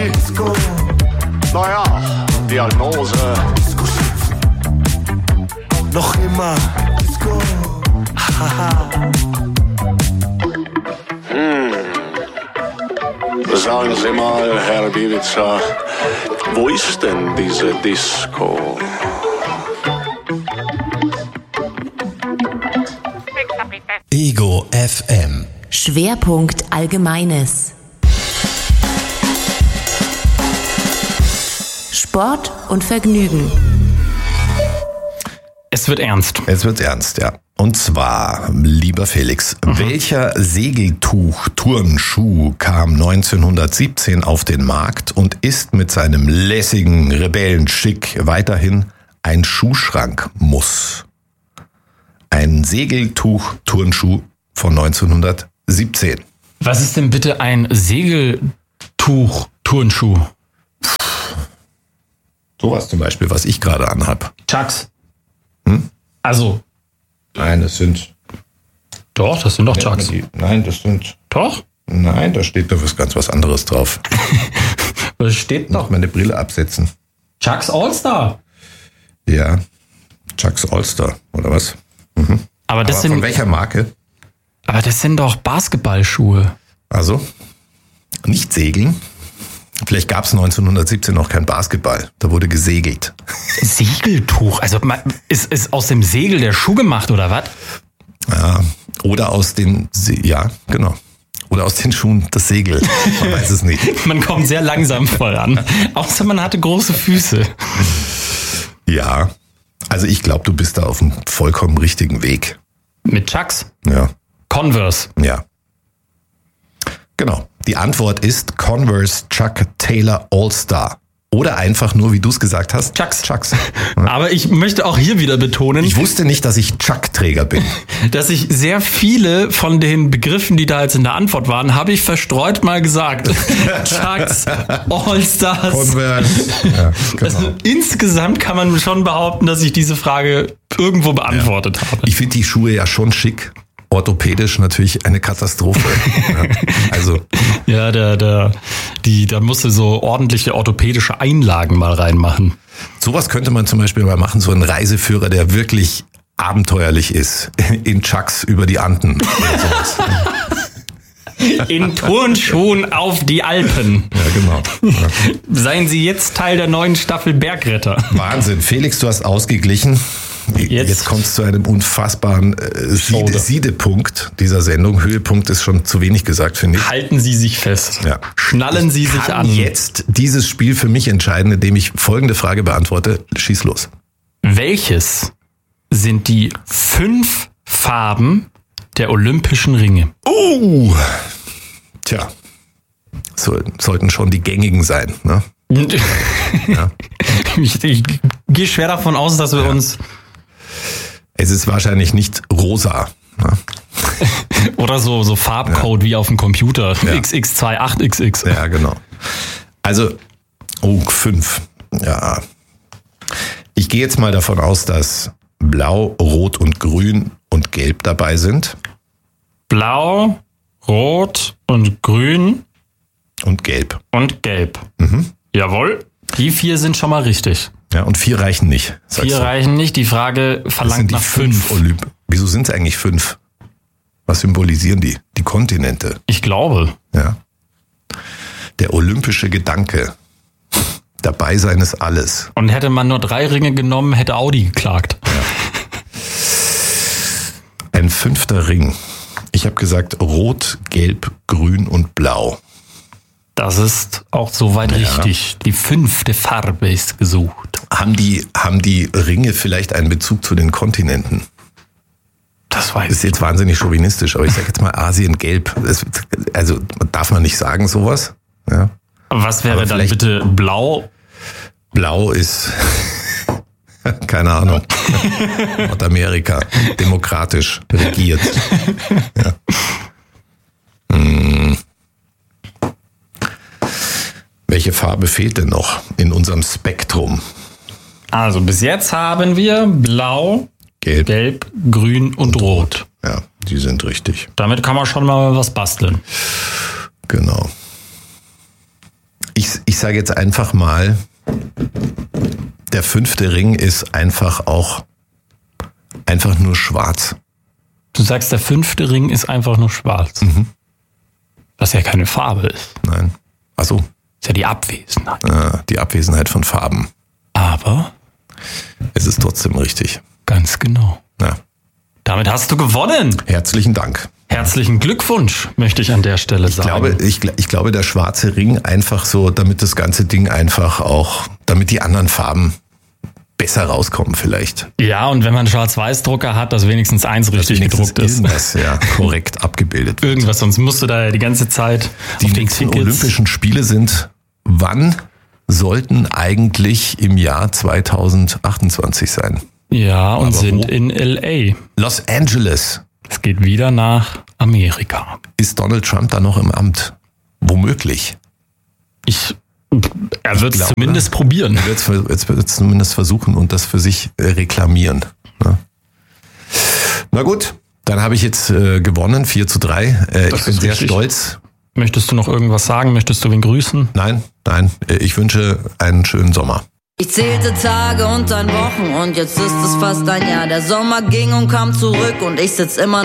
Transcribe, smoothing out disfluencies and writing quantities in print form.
Disco. Naja, Diagnose. Disco schimpfen. Noch immer Disco. Haha. Sagen Sie mal, Herr Bibiza, wo ist denn diese Disco? Ego FM. Schwerpunkt Allgemeines. Sport und Vergnügen. Es wird ernst. Es wird ernst, ja. Und zwar, lieber Felix, welcher Segeltuch-Turnschuh kam 1917 auf den Markt und ist mit seinem lässigen Rebellenschick weiterhin ein Schuhschrankmuss? Ein Segeltuch-Turnschuh von 1917. Was ist denn bitte ein Segeltuch-Turnschuh? Sowas zum Beispiel, was ich gerade anhab. Chucks. Also. Nein, das sind... Doch, das sind doch Chucks. Nein, das sind... Doch? Nein, da steht doch ganz was anderes drauf. Was steht Noch noch? meine Brille absetzen. Chucks All-Star. Ja, Chucks All-Star, oder was? Aber das Aber von sind, welcher Marke? aber das sind doch Basketballschuhe. Also, nicht segeln. Vielleicht gab es 1917 noch kein Basketball. Da wurde gesegelt. Segeltuch. Also ist aus dem Segel der Schuh gemacht oder was? Ja, oder aus den... Ja, genau. Oder aus den Schuhen das Segel. Man weiß es nicht. Man kommt sehr langsam voran. Außer man hatte große Füße. Ja, also ich glaube, du bist da auf dem vollkommen richtigen Weg. Mit Chucks. Ja, Converse. ja. Genau. Die Antwort ist Converse Chuck Taylor All-Star. Oder einfach nur, wie du es gesagt hast, Chucks. Chucks. Aber ich möchte auch hier wieder betonen, Ich wusste nicht, dass ich Chuck-Träger bin. dass ich sehr viele von den Begriffen, die da jetzt in der Antwort waren, habe ich verstreut mal gesagt. Chucks, All-Stars. Converse. Ja, Also, genau. insgesamt kann man schon behaupten, dass ich diese Frage irgendwo beantwortet habe. Ich finde die Schuhe ja schon schick. Orthopädisch natürlich eine Katastrophe. Ja, also, Ja, da musst du so ordentliche orthopädische Einlagen mal reinmachen. sowas könnte man zum Beispiel mal machen, so ein Reiseführer, der wirklich abenteuerlich ist. In Chucks über die Anden oder sowas. In Turnschuhen auf die Alpen. Ja, genau. Ja. Seien Sie jetzt Teil der neuen Staffel Bergretter. Wahnsinn. Felix, du hast ausgeglichen. Jetzt kommt es zu einem unfassbaren Siedepunkt dieser Sendung. Höhepunkt ist schon zu wenig gesagt, finde ich. Halten Sie sich fest. Ja. Schnallen Sie sich Kann an. jetzt dieses Spiel für mich entscheiden, indem ich folgende Frage beantworte. Schieß los. Welches sind die 5 Farben der Olympischen Ringe? Tja, sollten schon die gängigen sein. Ne? Ja. Ich gehe schwer davon aus, dass wir uns... Es ist wahrscheinlich nicht rosa. Ne? Oder so Farbcode wie auf dem Computer. Ja. XX28XX. Ja, genau. Also, 5. Ja. Ich gehe jetzt mal davon aus, dass Blau, Rot und Grün und Gelb dabei sind. Blau, Rot und Grün Und Gelb. und Gelb. Jawohl. Die 4 sind schon mal richtig. Ja, und 4 reichen nicht. Sagst 4 du. reichen nicht. Die Frage Das verlangt sind die nach 5. Wieso sind es eigentlich 5? Was symbolisieren die? Die Kontinente. Ich glaube. Ja. Der olympische Gedanke. Dabei sein ist alles. Und hätte man nur 3 Ringe genommen, hätte Audi geklagt. Ein 5. Ring. Ich habe gesagt Rot, Gelb, Grün und Blau. Das ist auch soweit richtig. Die 5. Farbe ist gesucht. Haben die Ringe vielleicht einen Bezug zu den Kontinenten? Das weiß Ist jetzt wahnsinnig chauvinistisch, aber ich sage jetzt mal Asien gelb. Also darf man nicht sagen sowas? Ja. Was wäre Aber dann vielleicht- bitte blau? Blau ist, keine Ahnung, Nordamerika, demokratisch regiert. Ja. Welche Farbe fehlt denn noch in unserem Spektrum? Also bis jetzt haben wir blau, Gelb. gelb, grün und rot. Ja, die sind richtig. Damit kann man schon mal was basteln. Genau. Ich Ich sage jetzt einfach mal, der 5. Ring ist einfach nur schwarz. Du sagst, der 5. Ring ist einfach nur schwarz. Was ja keine Farbe ist. Nein. Ach so. Ist ja die Abwesenheit. Die Abwesenheit von Farben. Aber Es ist trotzdem richtig. ganz genau. Ja. Damit hast du gewonnen. Herzlichen Dank. Herzlichen Glückwunsch, möchte ich an der Stelle sagen. Ich glaube, der schwarze Ring einfach so, damit das ganze Ding einfach auch, damit die anderen Farben besser rauskommen vielleicht. Ja, und wenn man einen Schwarz-Weiß-Drucker hat, dass wenigstens eins richtig gedruckt ist. Irgendwas, ja, korrekt abgebildet wird. Irgendwas, sonst musst du da ja die ganze Zeit Die auf den nächsten Tickets. Olympischen Spiele sind, wann sollten eigentlich im Jahr 2028 sein? Ja, und Aber sind wo? in L.A. Los Angeles. Es geht wieder nach Amerika. Ist Donald Trump da noch im Amt? Womöglich. Er wird es glaube, zumindest probieren. Jetzt wird es zumindest versuchen und das für sich reklamieren. Ne? Na gut, dann habe ich jetzt gewonnen, 4:3. Ich bin ist sehr richtig. stolz. Möchtest du noch irgendwas sagen? Möchtest du wen grüßen? Nein, ich wünsche einen schönen Sommer. Ich zählte Tage und dann Wochen und jetzt ist es fast ein Jahr. Der Sommer ging und kam zurück und ich sitz immer